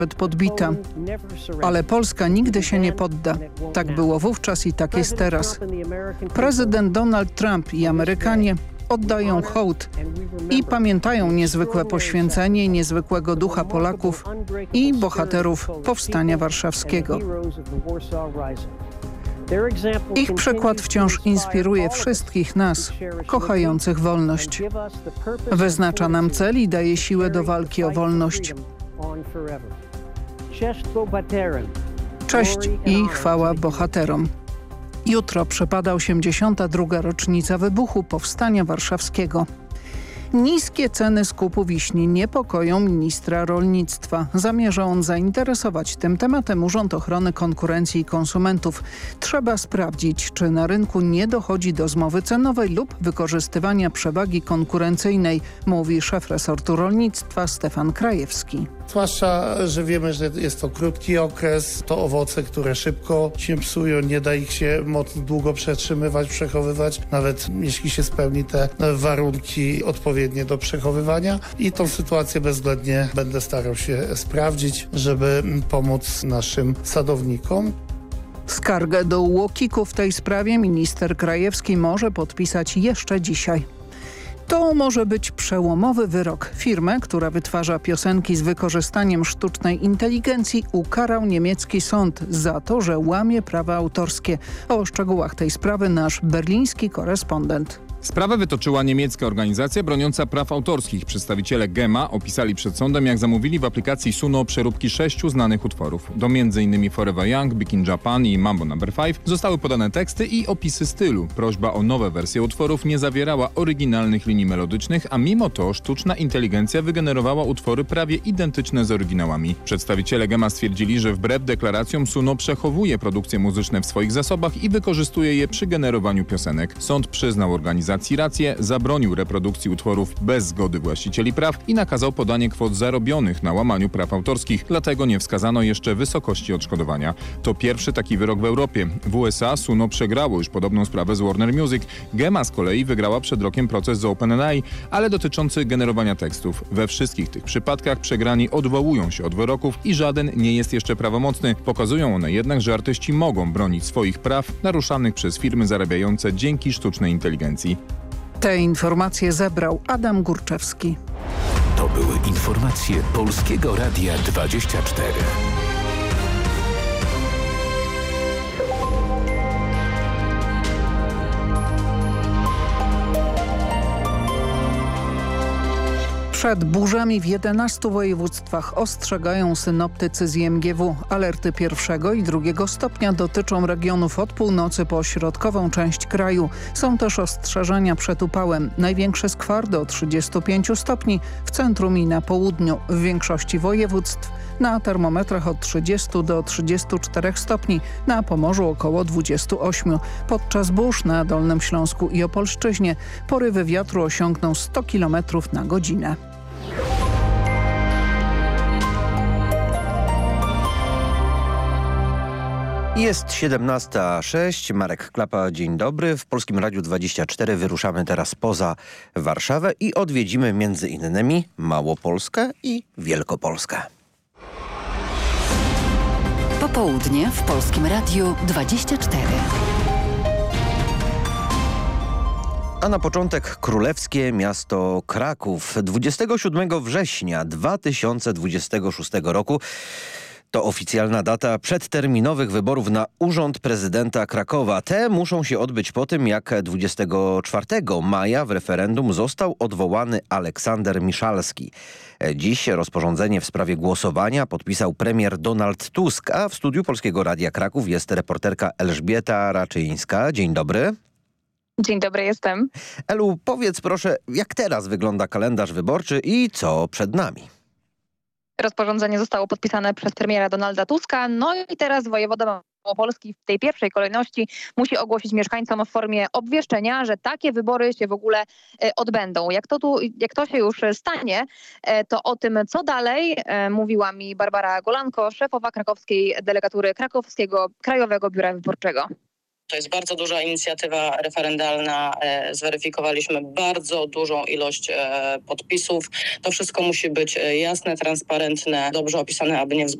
podbita. Ale Polska nigdy się nie podda. Tak było wówczas i tak jest teraz. Prezydent Donald Trump i Amerykanie oddają hołd i pamiętają niezwykłe poświęcenie i niezwykłego ducha Polaków i bohaterów Powstania Warszawskiego. Ich przykład wciąż inspiruje wszystkich nas, kochających wolność. Wyznacza nam cel i daje siłę do walki o wolność. Cześć i chwała bohaterom. Jutro przypada 82. rocznica wybuchu Powstania Warszawskiego. Niskie ceny skupu wiśni niepokoją ministra rolnictwa. Zamierza on zainteresować tym tematem Urząd Ochrony Konkurencji i Konsumentów. Trzeba sprawdzić, czy na rynku nie dochodzi do zmowy cenowej lub wykorzystywania przewagi konkurencyjnej, mówi szef resortu rolnictwa Stefan Krajewski. Zwłaszcza, że wiemy, że jest to krótki okres, to owoce, które szybko się psują, nie da ich się mocno długo przetrzymywać, przechowywać, nawet jeśli się spełni te warunki odpowiednie do przechowywania i tą sytuację bezwzględnie będę starał się sprawdzić, żeby pomóc naszym sadownikom. Skargę do UOKiK-u w tej sprawie minister Krajewski może podpisać jeszcze dzisiaj. To może być przełomowy wyrok. Firmę, która wytwarza piosenki z wykorzystaniem sztucznej inteligencji, ukarał niemiecki sąd za to, że łamie prawa autorskie. O szczegółach tej sprawy nasz berliński korespondent. Sprawę wytoczyła niemiecka organizacja broniąca praw autorskich. Przedstawiciele GEMA opisali przed sądem, jak zamówili w aplikacji Suno przeróbki 6 znanych utworów. Do m.in. Forever Young, Big in Japan i Mambo No. 5 zostały podane teksty i opisy stylu. Prośba o nowe wersje utworów nie zawierała oryginalnych linii melodycznych, a mimo to sztuczna inteligencja wygenerowała utwory prawie identyczne z oryginałami. Przedstawiciele GEMA stwierdzili, że wbrew deklaracjom Suno przechowuje produkcje muzyczne w swoich zasobach i wykorzystuje je przy generowaniu piosenek. Sąd przyznał organizacji rację, zabronił reprodukcji utworów bez zgody właścicieli praw i nakazał podanie kwot zarobionych na łamaniu praw autorskich, dlatego nie wskazano jeszcze wysokości odszkodowania. To pierwszy taki wyrok w Europie. W USA Suno przegrało już podobną sprawę z Warner Music. GEMA z kolei wygrała przed rokiem proces z OpenAI, ale dotyczący generowania tekstów. We wszystkich tych przypadkach przegrani odwołują się od wyroków i żaden nie jest jeszcze prawomocny. Pokazują one jednak, że artyści mogą bronić swoich praw naruszanych przez firmy zarabiające dzięki sztucznej inteligencji. Te informacje zebrał Adam Górczewski. To były informacje Polskiego Radia 24. Przed burzami w 11 województwach ostrzegają synoptycy z IMGW. Alerty 1. i 2. stopnia dotyczą regionów od północy po środkową część kraju. Są też ostrzeżenia przed upałem. Największy skwar do 35 stopni w centrum i na południu. W większości województw na termometrach od 30 do 34 stopni, na Pomorzu około 28. Podczas burz na Dolnym Śląsku i Opolszczyźnie porywy wiatru osiągną 100 km na godzinę. Jest 17:06. Marek Klapa, dzień dobry. W Polskim Radiu 24 wyruszamy teraz poza Warszawę i odwiedzimy między innymi Małopolskę i Wielkopolskę. Popołudnie w Polskim Radiu 24. A na początek królewskie miasto Kraków. 27 września 2026 roku to oficjalna data przedterminowych wyborów na urząd prezydenta Krakowa. Te muszą się odbyć po tym, jak 24 maja w referendum został odwołany Aleksander Miszalski. Dziś rozporządzenie w sprawie głosowania podpisał premier Donald Tusk, a w studiu Polskiego Radia Kraków jest reporterka Elżbieta Raczyńska. Dzień dobry. Dzień dobry, jestem. Elu, powiedz proszę, jak teraz wygląda kalendarz wyborczy i co przed nami? Rozporządzenie zostało podpisane przez premiera Donalda Tuska, no i teraz wojewoda Małopolski w tej pierwszej kolejności musi ogłosić mieszkańcom w formie obwieszczenia, że takie wybory się w ogóle odbędą. Jak to się już stanie, to o tym, co dalej, mówiła mi Barbara Golanko, szefowa krakowskiej delegatury Krakowskiego Krajowego Biura Wyborczego. To jest bardzo duża inicjatywa referendalna. Zweryfikowaliśmy bardzo dużą ilość podpisów. To wszystko musi być jasne, transparentne, dobrze opisane, aby nie wzbudzić